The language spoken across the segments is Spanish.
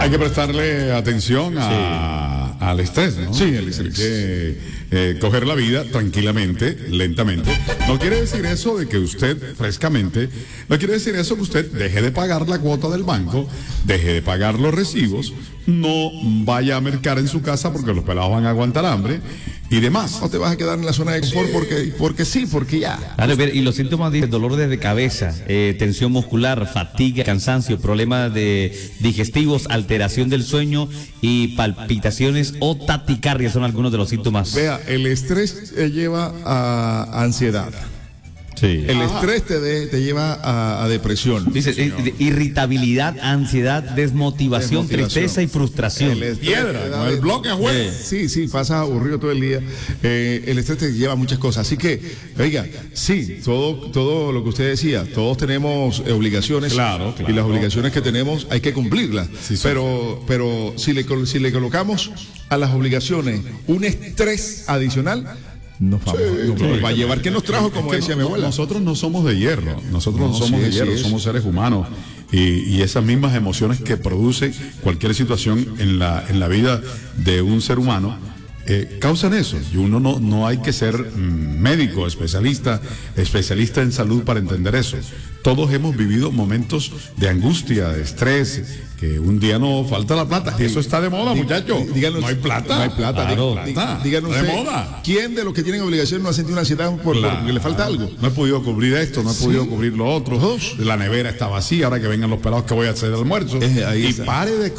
Hay que prestarle atención al estrés, ¿no? Sí, el estrés. Hay que coger la vida tranquilamente, lentamente. No quiere decir eso de que usted, frescamente, no quiere decir eso que usted deje de pagar la cuota del banco, deje de pagar los recibos, no vaya a mercar en su casa porque los pelados van a aguantar hambre y demás. No te vas a quedar en la zona de confort porque ya. A ver, y los síntomas de dolor de cabeza, tensión muscular, fatiga, cansancio, problemas digestivos, alteración del sueño y palpitaciones o taticardia son algunos de los síntomas. Vea, el estrés te lleva a ansiedad. Sí. El estrés te lleva a depresión. Dice, irritabilidad, ansiedad, desmotivación, tristeza y frustración. Piedra, con el bloque juez. Sí, pasa aburrido todo el día. El estrés te lleva a muchas cosas. Así que, oiga, sí, todo lo que usted decía, todos tenemos obligaciones. Claro. Y las obligaciones que tenemos hay que cumplirlas. Sí. Pero si le colocamos a las obligaciones un estrés adicional, nos va a llevar que nos trajo, como decía mi abuela. Nosotros no somos de hierro, nosotros no somos de hierro, somos seres humanos y esas mismas emociones que produce cualquier situación en la vida de un ser humano causan eso. Y uno no hay que ser médico, especialista en salud para entender eso. Todos hemos vivido momentos de angustia, de estrés, que un día no falta la plata. Eso está de moda, muchachos. Díganos, no hay plata. No hay plata. Claro. Díganos de usted, moda. ¿quién de los que tienen obligación no ha sentido una ansiedad porque le falta algo? No he podido cubrir esto, no he podido cubrir lo otro. La nevera está vacía, ahora que vengan los pelados que voy a hacer el almuerzo. Pare de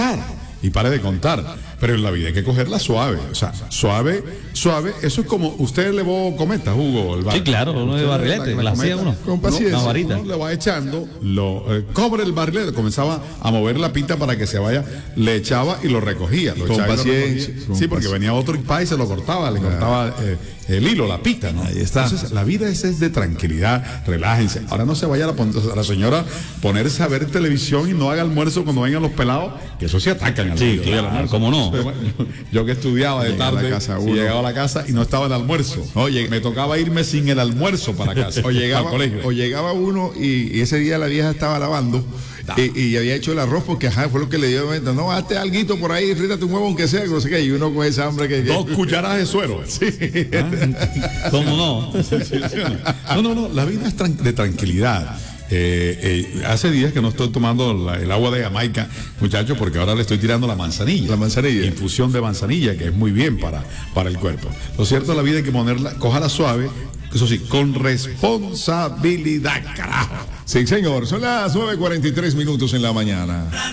contar. Pero en la vida hay que cogerla suave. O sea, suave. Eso es como usted elevó cometa, Hugo. Sí, claro, uno de barrilete, la hacía uno. Con paciencia. Una varita. Uno le va echando, cobre el barrilete, comenzaba a mover la pita para que se vaya, le echaba y lo recogía. Con paciencia. Sí, porque venía otro y se lo cortaba, le cortaba el hilo, la pita, ¿no? Ahí está. Entonces, la vida esa es de tranquilidad, relájense. Ahora no se vaya a la señora ponerse a ver televisión y no haga almuerzo cuando vengan los pelados, que eso se atacan al Sí, claro, ¿cómo no? Yo que estudiaba de tarde y llegaba a la casa y no estaba el almuerzo. Oye, me tocaba irme sin el almuerzo para casa. O llegaba uno y ese día la vieja estaba lavando y había hecho el arroz porque fue lo que le dio de momento. No, hazte alguito por ahí, frítate un huevo aunque sea, no sé qué, y uno con esa hambre que 2 cucharadas de suero. Sí. ¿Cómo no? No, la vida es de tranquilidad. Hace días que no estoy tomando el agua de Jamaica, muchachos, porque ahora le estoy tirando la manzanilla. Infusión de manzanilla, que es muy bien para el cuerpo. Lo cierto es la vida hay que cójala suave, eso sí, con responsabilidad, carajo. Sí, señor, son las 9:43 en la mañana.